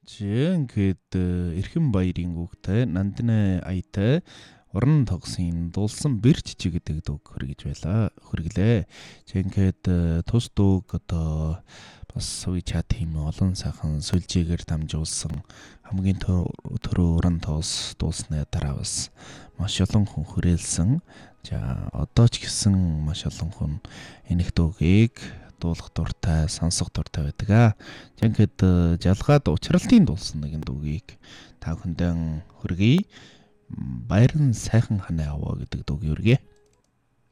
Ингээд эрхэм баярын үгтэй нандина аятай уран тогсын дуулсан бэрч чи гэдэг үг хүргэлээ. Ингээд тус дүүг одоо бас WeChat тийм олон сайхан сүлжээгээр дамжуулсан хамгийн түрүү уран тоос дуулсны дараа бас маш олон хүн хүрээлсэн. За одоо ч гэсэн маш олон хүн энэх дүүгийг дуулах дуртай, сонсох дуртай байдаг. Ингээд жалгаад учралтын дуулсан нэгэн дүүгийг та бүхэндээ хүргэе. Баярын сайхан ханаа аваа гэдэг дүүг үргэ.